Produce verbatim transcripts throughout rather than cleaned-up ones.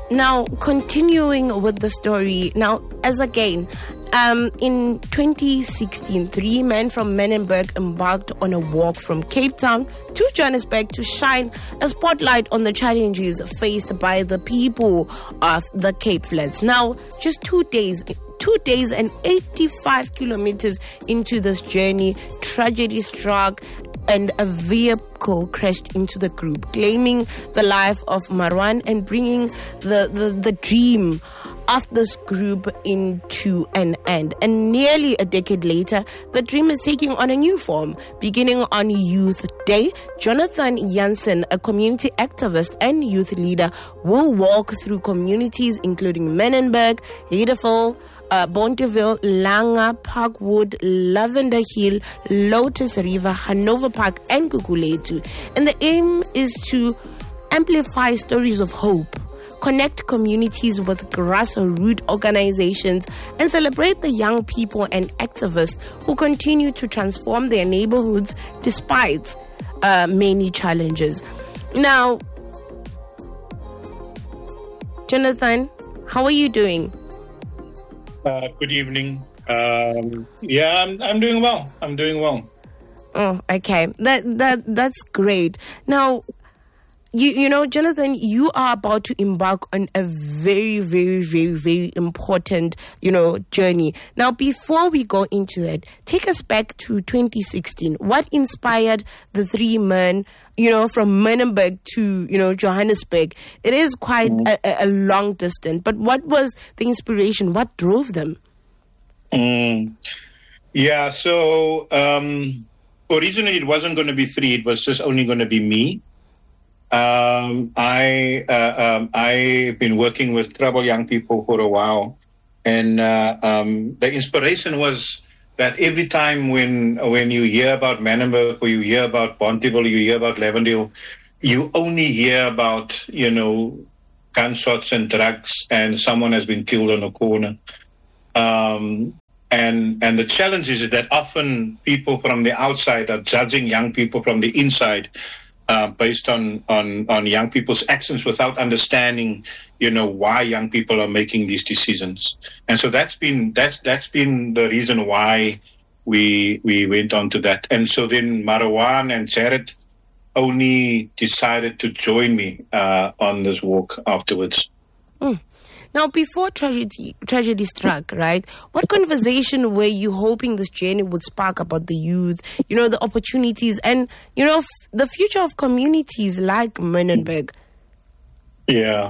Now, continuing with the story, now, as again, um, in twenty sixteen, three men from Menenberg embarked on a walk from Cape Town to Johannesburg to shine a spotlight on the challenges faced by the people of the Cape Flats. Now, just two days Two days and eighty-five kilometers into this journey, tragedy struck and a vehicle crashed into the group, claiming the life of Marwan and bringing the, the, the dream of this group into an end. And nearly a decade later, the dream is taking on a new form. Beginning on Youth Day, Jonathan Jansen, a community activist and youth leader, will walk through communities including Menenberg, Heideville, Uh, Bonteville, Langa, Parkwood, Lavender Hill, Lotus River, Hanover Park, and Guguletu. And the aim is to amplify stories of hope, connect communities with grassroots organizations, and celebrate the young people and activists who continue to transform their neighborhoods despite uh, many challenges. Now, Jonathan, how are you doing? Uh, good evening. Um, yeah, I'm, I'm doing well. I'm doing well. Oh, okay. That that that's great. Now, you you know, Jonathan, you are about to embark on a very, very, very, very important, you know, journey. Now, before we go into that, take us back to twenty sixteen. What inspired the three men, you know, from Menenberg to, you know, Johannesburg? It is quite mm. a, a long distance, but what was the inspiration? What drove them? Mm. Yeah, so um, originally it wasn't going to be three. It was just only going to be me. Um, I, uh, um, I've been working with troubled young people for a while. And uh, um, the inspiration was that every time when when you hear about Menenberg or you hear about Bonteville, you hear about Lavendale, you only hear about, you know, gunshots and drugs and someone has been killed on a corner. Um, and and the challenge is that often people from the outside are judging young people from the inside uh, based on, on, on young people's actions without understanding, you know, why young people are making these decisions. And so that's been that's that's been the reason why we we went on to that. And so then Marwan and Jared only decided to join me uh, on this walk afterwards. Mm. Now, before tragedy tragedy struck, right, what conversation were you hoping this journey would spark about the youth, you know, the opportunities and, you know, f- the future of communities like Menenberg? Yeah.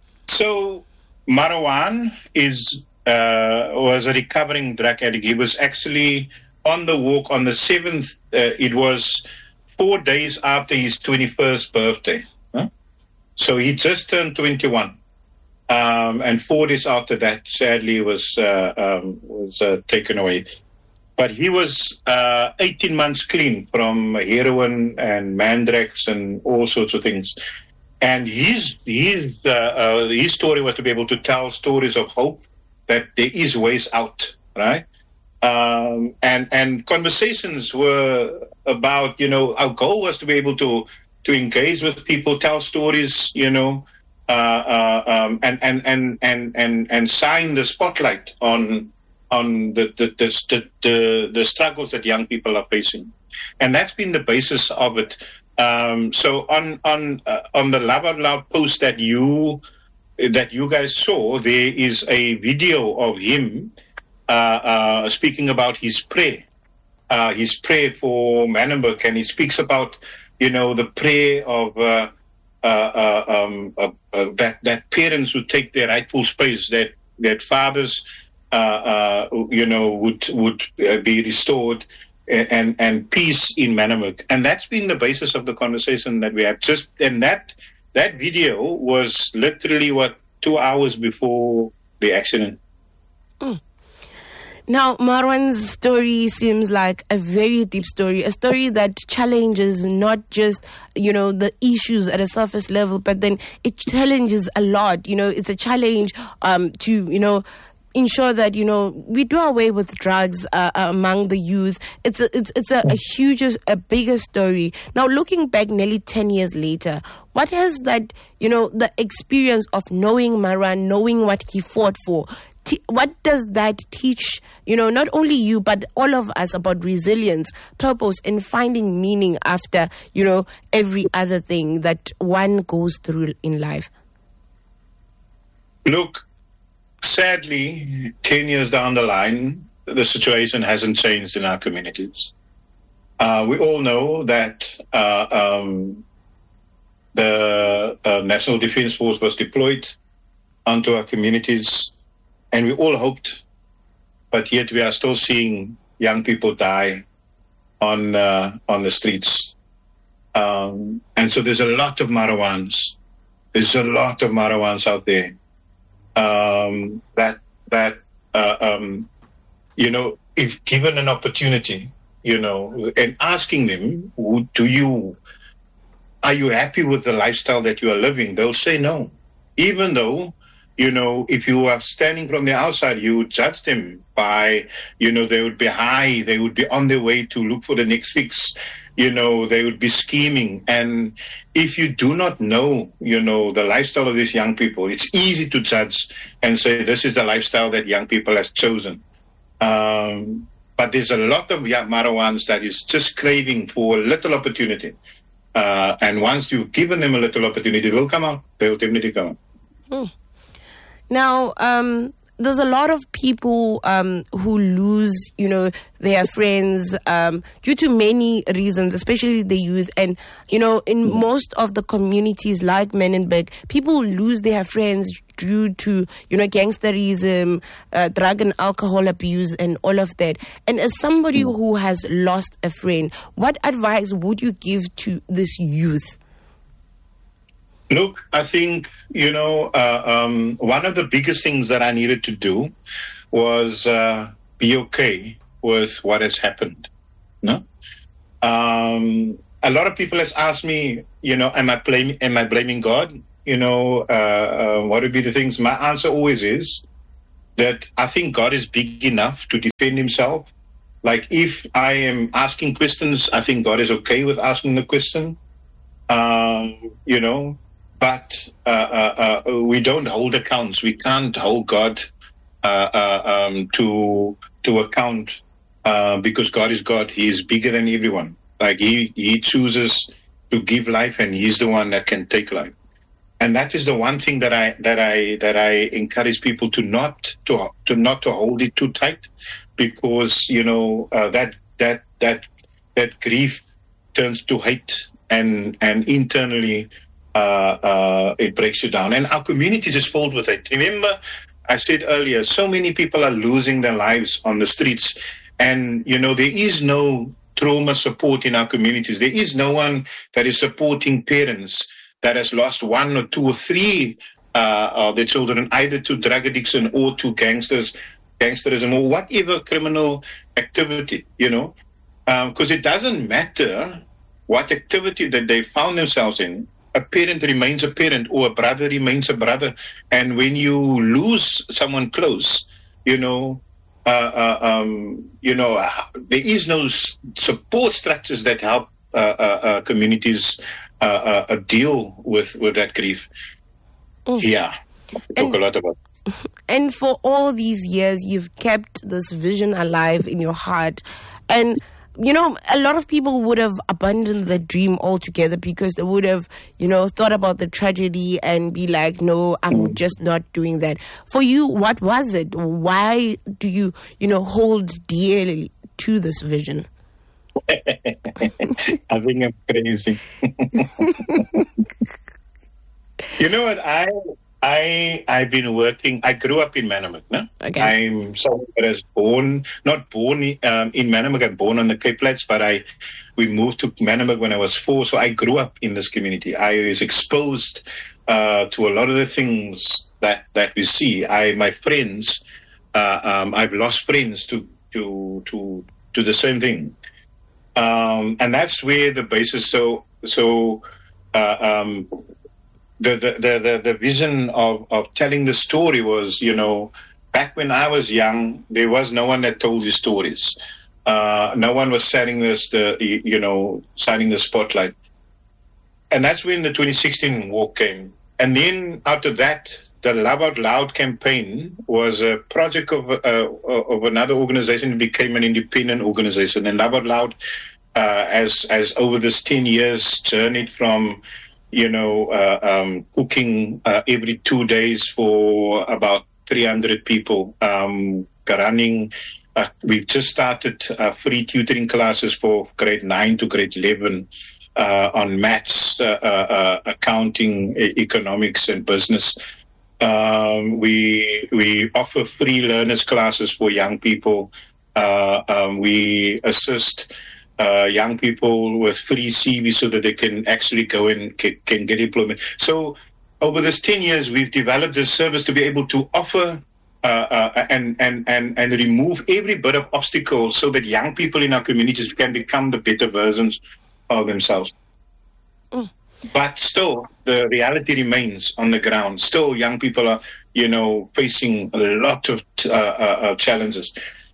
So Marwan is uh, was a recovering drug addict. He was actually on the walk on the seventh. Uh, it was four days after his twenty-first birthday. Huh? So he just turned twenty-one. Um, and four days after that, sadly, was uh, um, was uh, taken away. But he was uh, eighteen months clean from heroin and Mandrax and all sorts of things. And his his uh, uh, his story was to be able to tell stories of hope, that there is ways out, right? Um, and and conversations were about, you know, our goal was to be able to to engage with people, tell stories, you know. Uh, uh, um, and, and, and, and, and, and shine the spotlight on on the the, the the the struggles that young people are facing, and that's been the basis of it. Um, so on on uh, on the Love Out Loud post that you that you guys saw, there is a video of him uh, uh, speaking about his prayer, uh, his prayer for Menenberg, and he speaks about, you know, the prayer of. Uh, Uh, uh, um, uh, uh, that that parents would take their rightful space, that that fathers, uh, uh, you know, would would uh, be restored, and and peace in Menenberg, and that's been the basis of the conversation that we had. Just and that that video was literally what two hours before the accident. Mm. Now, Marwan's story seems like a very deep story, a story that challenges not just, you know, the issues at a surface level, but then it challenges a lot. You know, it's a challenge um, to, you know, ensure that, you know, we do away with drugs uh, among the youth. It's a, it's it's a, a huge, a bigger story. Now, looking back nearly ten years later, what has that, you know, the experience of knowing Marwan, knowing what he fought for, t- what does that teach, you know, not only you, but all of us about resilience, purpose, and finding meaning after, you know, every other thing that one goes through in life? Look, sadly, ten years down the line, the situation hasn't changed in our communities. Uh, we all know that uh, um, the uh, National Defence Force was deployed onto our communities, and we all hoped, but yet we are still seeing young people die on uh, on the streets. Um, and so there's a lot of Marawans. There's a lot of Marawans out there. Um, that that uh, um, you know, if given an opportunity, you know, and asking them, do you, are you happy with the lifestyle that you are living? They'll say no, even though, you know, if you are standing from the outside, you would judge them by, you know, they would be high, they would be on their way to look for the next fix, you know, they would be scheming. And if you do not know, you know, the lifestyle of these young people, it's easy to judge and say, this is the lifestyle that young people have chosen. Um, but there's a lot of young Marawans that is just craving for a little opportunity. Uh, and once you've given them a little opportunity, they'll come out. They'll definitely come out. Hmm. Now, um, there's a lot of people um, who lose, you know, their friends um, due to many reasons, especially the youth. And, you know, in most of the communities like Menenberg, people lose their friends due to, you know, gangsterism, uh, drug and alcohol abuse and all of that. And as somebody who has lost a friend, what advice would you give to this youth? Look, I think, you know, uh, um, one of the biggest things that I needed to do was uh, be okay with what has happened. No, um, a lot of people has asked me, you know, am I blaming, am I blaming God? You know, uh, uh, what would be the things? My answer always is that I think God is big enough to defend himself. Like if I am asking questions, I think God is okay with asking the question. Um, you know, but uh, uh, uh, we don't hold accounts. We can't hold God uh, uh, um, to to account uh, because God is God. He is bigger than everyone. Like he he chooses to give life, and he's the one that can take life. And that is the one thing that I that I that I encourage people to not to to not to hold it too tight, because you know uh, that that that that grief turns to hate, and and internally uh, uh, it breaks you down. And our communities is filled with it. Remember, I said earlier, so many people are losing their lives on the streets, and you know there is no trauma support in our communities. There is no one that is supporting parents that has lost one or two or three uh, of their children, either to drug addiction or to gangsters, gangsterism or whatever criminal activity, you know, because um, it doesn't matter what activity that they found themselves in. A parent remains a parent, or a brother remains a brother. And when you lose someone close, you know, uh, uh, um, you know, uh, there is no s- support structures that help uh, uh, uh, communities Uh, uh, deal with, with that grief. Mm. Yeah, we talk and, a lot about it. And for all these years, you've kept this vision alive in your heart. And, you know, a lot of people would have abandoned the dream altogether because they would have, you know, thought about the tragedy and be like, no, I'm mm. just not doing that. For you, what was it? Why do you, you know, hold dearly to this vision? I think I'm crazy. You know what? I I I've been working. I grew up in Manenberg. No? Okay. I'm someone that was born, not born um, in Manenberg. I'm born on the Cape Flats, but I we moved to Manenberg when I was four. So I grew up in this community. I was exposed uh, to a lot of the things that, that we see. I my friends, uh, um, I've lost friends to to to to the same thing. Um, and that's where the basis. So, so uh, um, the, the the the vision of, of telling the story was, you know, back when I was young, there was no one that told these stories. Uh, no one was setting this, the you know, shining the spotlight. And that's when the twenty sixteen walk came. And then after that, the Love Out Loud campaign was a project of uh, of another organization. It became an independent organization. And Love Out Loud, uh, as as over this ten years, journeyed from, you know, uh, um, cooking uh, every two days for about three hundred people, um, running. Uh, we've just started uh, free tutoring classes for grade nine to grade eleven. Uh, on maths, uh, uh, uh, accounting, e- economics, and business. Um, we we offer free learners classes for young people. Uh, um, we assist uh, young people with free C Vs so that they can actually go and can, can get employment. So over this ten years, we've developed this service to be able to offer uh, uh, and, and, and, and remove every bit of obstacle so that young people in our communities can become the better versions of themselves. Mm. But still, the reality remains on the ground. Still, young people are, you know, facing a lot of uh, uh, challenges.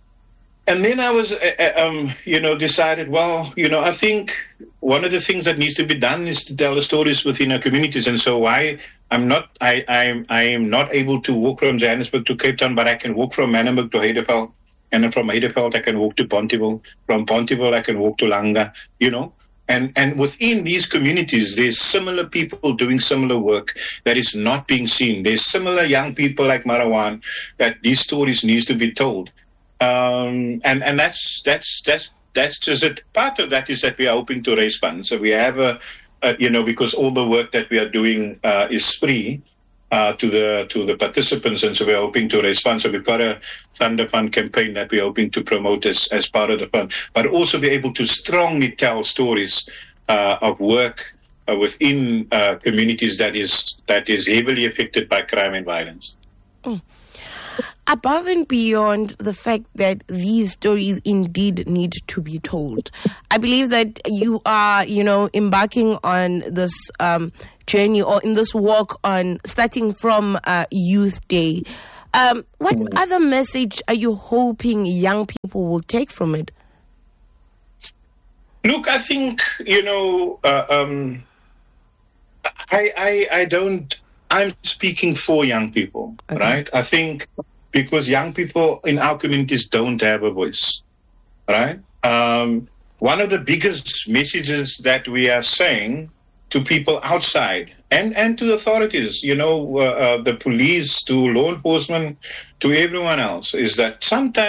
And then I was, uh, um, you know, decided, well, you know, I think one of the things that needs to be done is to tell the stories within our communities. And so I, I'm not, I, I'm, I am not able to walk from Johannesburg to Cape Town, but I can walk from Manenberg to Heideveld. And then from Heideveld, I can walk to Pontyville. From Pontyville, I can walk to Langa, you know. And and within these communities, there's similar people doing similar work that is not being seen. There's similar young people like Marawan that these stories needs to be told. Um, and and that's that's that's that's just it. Part of that is that we are hoping to raise funds. So we have a, a you know, because all the work that we are doing uh, is free uh, to the to the participants, and so we're hoping to raise funds. So we've got a Thunder Fund campaign that we're hoping to promote as, as part of the fund, but also be able to strongly tell stories uh, of work uh, within uh, communities that is that is heavily affected by crime and violence. Mm. Above and beyond the fact that these stories indeed need to be told, I believe that you are, you know, embarking on this um, journey or in this walk on starting from uh, Youth Day. Um, what mm. other message are you hoping young people will take from it? Look, I think, you know, uh, um, I, I, I don't, I'm speaking for young people, okay. right? I think because young people in our communities don't have a voice, right? Um, one of the biggest messages that we are saying to people outside and, and to authorities, you know, uh, uh, the police, to law enforcement, to everyone else, is that sometimes